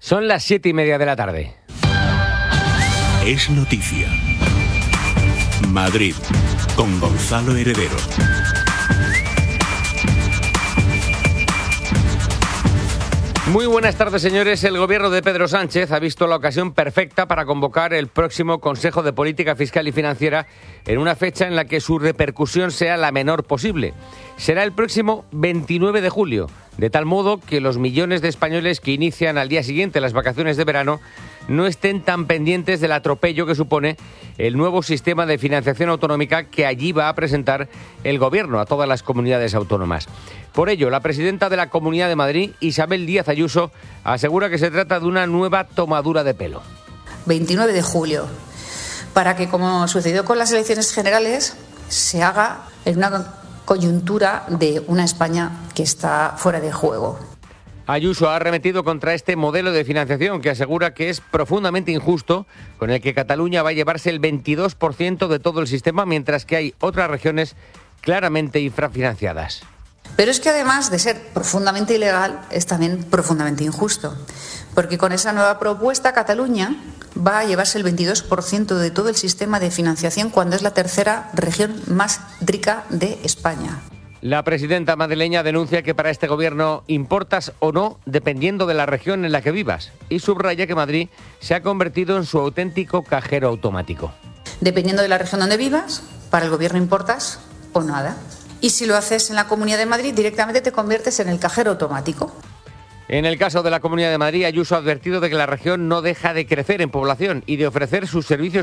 Son las 7:30 de la tarde. Es noticia. Madrid, con Gonzalo Heredero. Muy buenas tardes, señores. El gobierno de Pedro Sánchez ha visto la ocasión perfecta para convocar el próximo Consejo de Política Fiscal y Financiera en una fecha en la que su repercusión sea la menor posible. Será el próximo 29 de julio, de tal modo que los millones de españoles que inician al día siguiente las vacaciones de verano no estén tan pendientes del atropello que supone el nuevo sistema de financiación autonómica que allí va a presentar el Gobierno a todas las comunidades autónomas. Por ello, la presidenta de la Comunidad de Madrid, Isabel Díaz Ayuso, asegura que se trata de una nueva tomadura de pelo. 29 de julio, para que, como sucedió con las elecciones generales, se haga en una coyuntura de una España que está fuera de juego. Ayuso ha arremetido contra este modelo de financiación que asegura que es profundamente injusto, con el que Cataluña va a llevarse el 22% de todo el sistema, mientras que hay otras regiones claramente infrafinanciadas. Pero es que además de ser profundamente ilegal, es también profundamente injusto, porque con esa nueva propuesta Cataluña va a llevarse el 22% de todo el sistema de financiación cuando es la tercera región más rica de España. La presidenta madrileña denuncia que para este gobierno importas o no dependiendo de la región en la que vivas y subraya que Madrid se ha convertido en su auténtico cajero automático. Dependiendo de la región donde vivas, para el gobierno importas o nada. Y si lo haces en la Comunidad de Madrid, directamente te conviertes en el cajero automático. En el caso de la Comunidad de Madrid, Ayuso ha advertido de que la región no deja de crecer en población y de ofrecer sus servicios